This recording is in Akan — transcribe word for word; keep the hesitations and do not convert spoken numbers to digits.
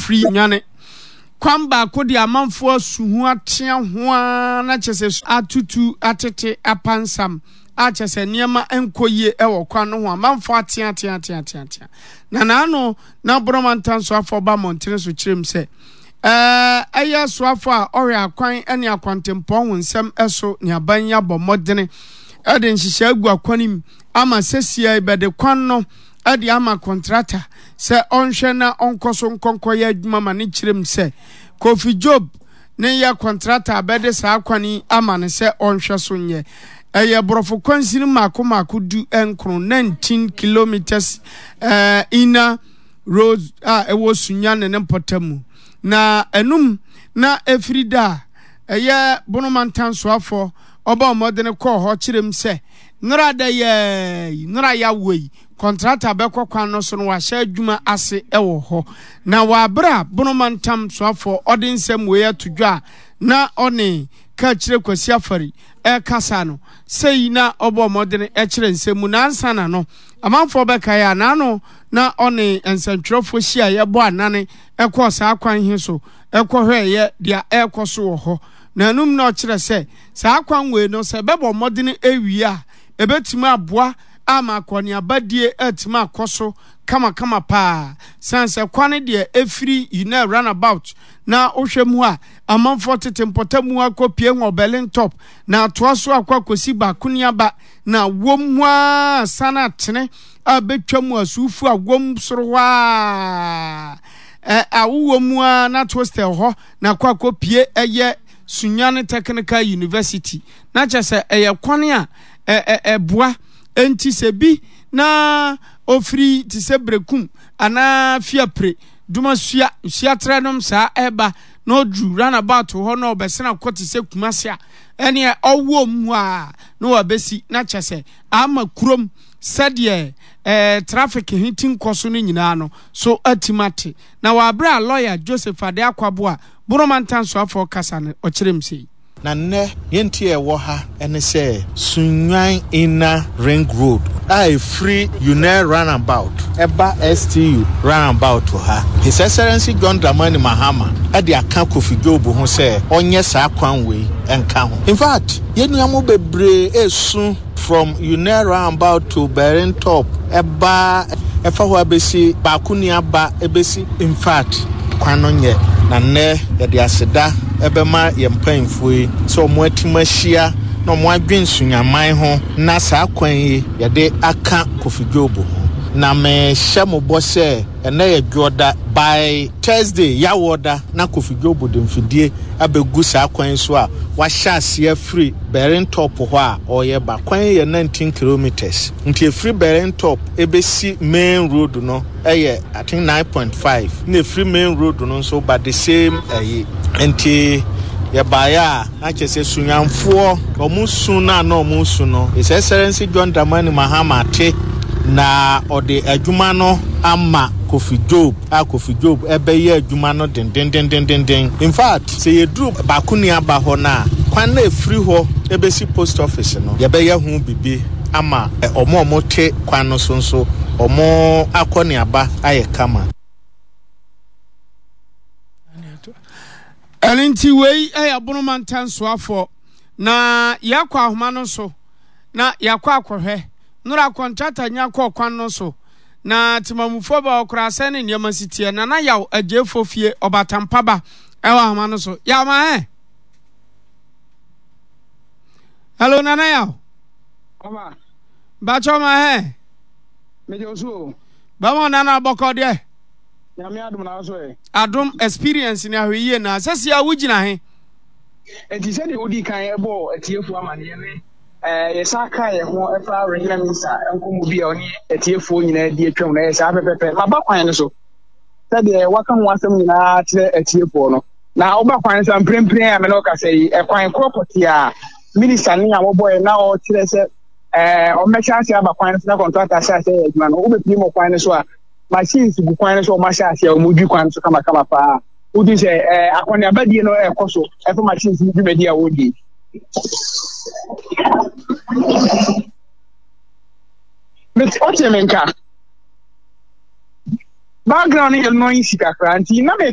free nyane kwamba ko de amanfo asuhu atea ho na chese atutu atete apansam a chese niema enkoye ewo kwa no ho amanfo atea atea atea atea na na no na bromantan so afoba montene so kirem se eh aya so afo a ore akwan ene akwantempɔ ho nsɛm eso ne abanya bɔ modene ade nhihye agu akwanim ama sesia ibede kwan no ade ama contractor se onhwe na onkoso nkonkoye adwuma ma ne kirem se Kofi Job ne ya contractor abede sa akwani ama ne se onhwe so nye eye brofo kwansiri mako mako du enkro nineteen kilometers eh ina road ah ewo sunya ne potamu na enum na efrida eye bonomantan so afo oba omodene ko ho kirem se nra da ye nra ya wei contractor be kwakwan no so no wa hya adwuma ase ewo ho na wa bra bonomantam so afo odinsem we atodwa na oni ka kire kwasi afari e kasa no sei na oba omodene e kire nsemu na ansa na no amanfo be kai ana no na oni ensantwerofo hia ye bo anane e kwa sa akwan hi so e kwa hwe ye dia e kwa so wo ho na num na o kire se sa akwan we no se be bo omodene ewi a ebetima aboa ama kwani abadie etima akoso kama kama pa sanse kwani de efiri ina runabout na ohwemu a amanfo tete mpotamu akopie ho Berlin top na toaso akwakosi bakuni aba na womwa sana tene abetwamu asufu agwom sorowa eh awuwomu na toastel ho na kwakopie eye Sunyane Technical University na chese eye kwani a eh eh boa enti sebi na ofri ti sebrekum ana fiapre duma sua sua trenom sa eba na odru runabout ho na obesena kwoti se kumase ene owo mu a na wabesi na chese ama kurom sadie eh traffic hitin koso no nyina no so atimate na wabra lawyer Joseph Ade Akwabo a Bonomantan so afọ kasa ne okirem sei na nne yenti e wo ha ene se Sunwan Inner Ring Road a free Une runabout eba S T U runabout ha His Excellency John Dramani Mahama ade aka Kofi Job ho se onye sa kwan we enka ho. In fact yenu amo bebre esu from Une runabout to Berlin top eba efa ho abesi bakuni aba ebesi. In fact kwano nye na ne yede aseda ebema yempanfui so mo atimahia na mo adwen sunyaman ho na sa kwan yi yede aka Kofi Job ho na me hye mo bose ene ye dwoda by Thursday ya woda na Kofi Job de mfidie abegu sa kwan so a wa hya ase free Berlin top ho a oye ba kwan ye nineteen kilometers nti free Berlin top ebesi main road no eye I think nine point five na free main road no so but the same eye nti ye baya na chese sunyanfo omusu na na omusu no His Excellency John Dramani Mahama te na ode adwuma no ama Kofi Job a Kofi Job ebe ye adwuma no den den den den den den. In fact say ye dru bakuni aba ho na kwan na efiri ho ebesi post office no ye be ye hu bibi ama omo omo te kwan no so so omo akoni aba aye kama Elinti wei aya Bonomantan so afọ na yakwa ahoma no so na yakwa akohwe nura contractor nya kwa kwan no so na timamufo ba okra sene niam sitie na na yaw agefo fie obatampaba ewa ahoma no so ya ma eh hello nana yaw Mama ba choma eh me joso ba mo nana bokode ya me adum na so eh adum experience ni ahwe na sesia wugina he enti se de odi kan ebo atiefu amane ne eh yesaka ye ho efa rehina minsa enkomu bia oni atiefu nyina di atwam na yesa pepepe maba kwan ne so se de waka ho asem nyina kire atiefu no na oba kwan sa mprempren ya me no ka sei e kwan property a minister ni awoboy na o kire se eh o mecha ase aba kwan na contractor ase ase adwuma no obepi mo kwan ne so a machines bu kwan ne so o macha ase o mudwi kwan so kama kama pa udi se eh akoni abadie no e koso e for machines ni dwumadi a wodi But what's your name? Background is no easy, Kakranti.